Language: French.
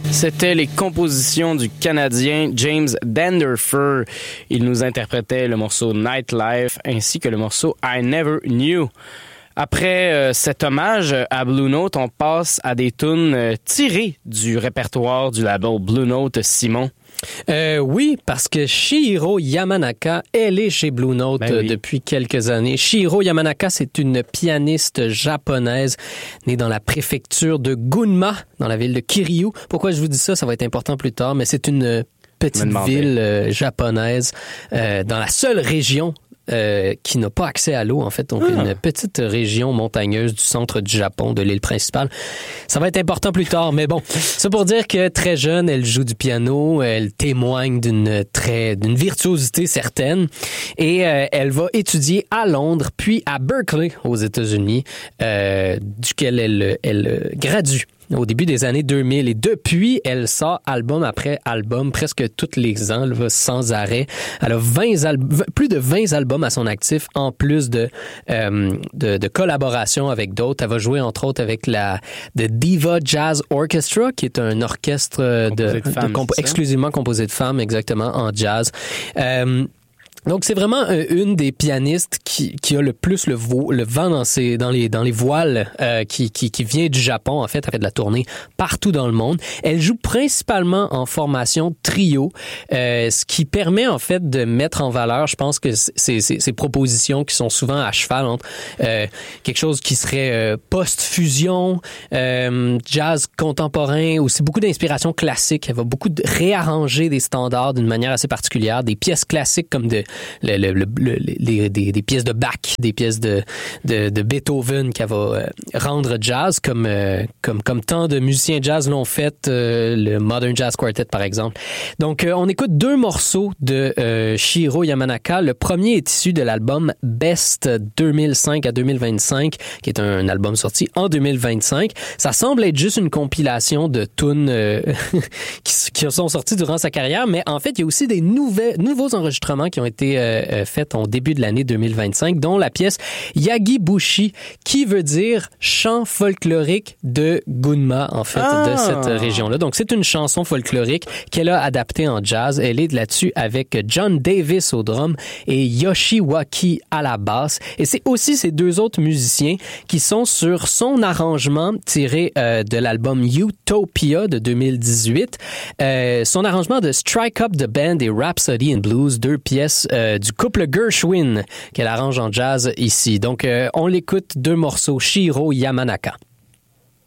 C'était les compositions du Canadien James Danderfer. Il nous interprétait le morceau Nightlife ainsi que le morceau I Never Knew. Après cet hommage à Blue Note, on passe à des tunes tirées du répertoire du label Blue Note, Simon. Oui, parce que Chihiro Yamanaka, elle est chez Blue Note depuis quelques années. Chihiro Yamanaka, c'est une pianiste japonaise née dans la préfecture de Gunma, dans la ville de Kiryu. Pourquoi je vous dis ça? Ça va être important plus tard, mais c'est une petite ville japonaise dans la seule région qui n'a pas accès à l'eau, en fait. Donc, une petite région montagneuse du centre du Japon, de l'île principale. Ça va être important plus tard, mais bon. C'est pour dire que très jeune, elle joue du piano, elle témoigne d'une virtuosité certaine, et elle va étudier à Londres, puis à Berkeley, aux États-Unis, duquel elle gradue au début des années 2000. Et depuis, elle sort album après album, presque tous les ans, là, sans arrêt. Elle a plus de 20 albums à son actif, en plus de collaborations avec d'autres. Elle va jouer, entre autres, avec The Diva Jazz Orchestra, qui est un orchestre exclusivement composé de femmes, exactement, en jazz. Donc, c'est vraiment une des pianistes qui a le plus le vent dans les voiles, qui vient du Japon, en fait. Elle fait de la tournée partout dans le monde. Elle joue principalement en formation trio, ce qui permet, en fait, de mettre en valeur, je pense que ces propositions qui sont souvent à cheval entre quelque chose qui serait post-fusion, jazz contemporain, aussi beaucoup d'inspiration classique. Elle va beaucoup réarranger des standards d'une manière assez particulière, des pièces classiques comme des pièces de Bach, des pièces de Beethoven qu'elle va rendre jazz comme tant de musiciens jazz l'ont fait, le Modern Jazz Quartet par exemple. Donc on écoute deux morceaux de Chihiro Yamanaka. Le premier est issu de l'album Best 2005 à 2025, qui est un album sorti en 2025. Ça semble être juste une compilation de tunes qui sont sorties durant sa carrière, mais en fait il y a aussi des nouveaux enregistrements qui ont été faite en début de l'année 2025, dont la pièce Yagibushi, qui veut dire chant folklorique de Gunma, en fait, de cette région-là. Donc, c'est une chanson folklorique qu'elle a adaptée en jazz. Elle est là-dessus avec John Davis au drum et Yoshiwaki à la basse. Et c'est aussi ces deux autres musiciens qui sont sur son arrangement tiré de l'album Utopia de 2018. Son arrangement de Strike Up the Band et Rhapsody in Blues, deux pièces du couple Gershwin qu'elle arrange en jazz ici. Donc, on l'écoute, deux morceaux, Chihiro Yamanaka.